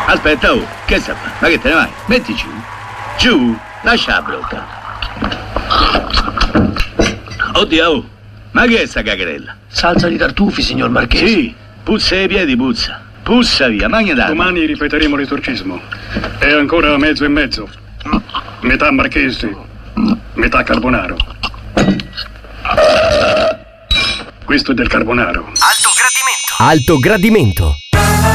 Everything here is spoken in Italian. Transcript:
Aspetta, oh, che sta fa? Ma che te ne vai? Metti giù. Giù, lascia la brocca. Oddio, oh, ma che è sta cagarella? Salsa di tartufi, signor Marchese. Sì, puzza ai piedi, puzza. Puzza via, magna da. Domani ripeteremo l'esorcismo. È ancora mezzo e mezzo. Metà Marchese, metà Carbonaro. Questo è del Carbonaro. Alto gradimento.